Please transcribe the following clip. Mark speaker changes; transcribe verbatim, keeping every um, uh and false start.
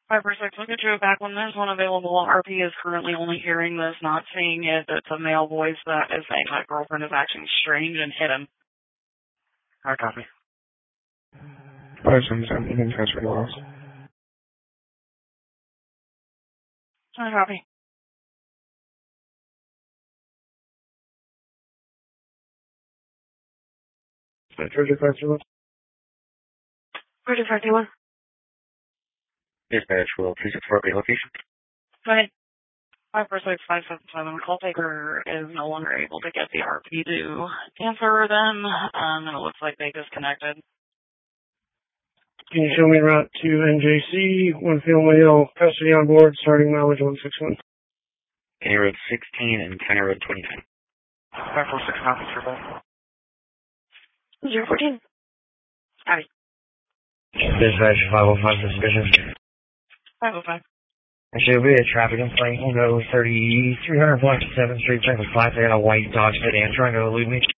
Speaker 1: five four six, look at you back when there's one available. R P is currently only hearing this, not seeing it. It's a male voice that is saying my girlfriend is acting strange and hit him.
Speaker 2: Hard copy.
Speaker 3: five seven seven, you can transfer to loss.
Speaker 1: Hard copy.
Speaker 3: Georgia five two one.
Speaker 1: Georgia five two one.
Speaker 2: Dispatch will please report the location.
Speaker 1: Go ahead. five four six, five seven seven. Call taker is no longer able to get the R P to answer them, um, and it looks like they disconnected.
Speaker 3: Can you show me route to N J C, one field male, custody on board, starting mileage one six one.
Speaker 2: County Road sixteen and County Road twenty-nine.
Speaker 4: five four six, copies for both.
Speaker 1: zero fourteen. Howdy.
Speaker 5: Dispatch five oh five suspicious.
Speaker 1: five oh five.
Speaker 5: There should be a traffic complaint. We'll go thirty-three hundred block to seventh Street, check with class. I got a white Dodge sedan trying to elude me.